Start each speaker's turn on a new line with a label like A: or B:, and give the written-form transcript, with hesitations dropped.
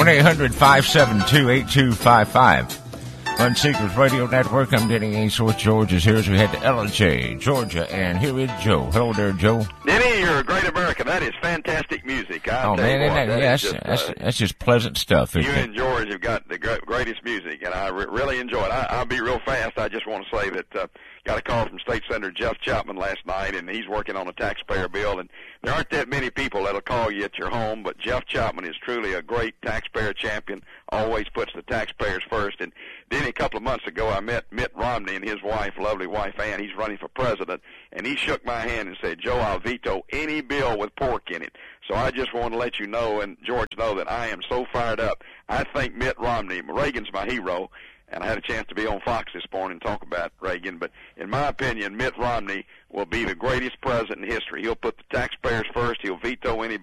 A: 1-800-572-8255. On Seekers Radio Network, I'm Denny Ainsworth. George is here as we head to LJ, Georgia, and here is Joe. Hello there, Joe.
B: Denny, you're a great American. That is fantastic music.
A: That's just pleasant stuff.
B: You and George have got the greatest music, and I really enjoy it. I'll be real fast. I just want to say that got a call from State Senator Jeff Chapman last night, and he's working on a taxpayer bill, and there aren't that many people that'll call you at your home, but Jeff Chapman is truly a great taxpayer champion, always puts the taxpayers first. And then a couple of months ago, I met Mitt Romney and his wife, lovely wife Ann. He's running for president, and he shook my hand and said, Joe, I'll veto any bill with pork in it. So I just want to let you know, and George know, that I am so fired up. I think Mitt Romney, Reagan's my hero, and I had a chance to be on Fox this morning and talk about Reagan. But in my opinion, Mitt Romney will be the greatest president in history. He'll put the taxpayers first. He'll veto any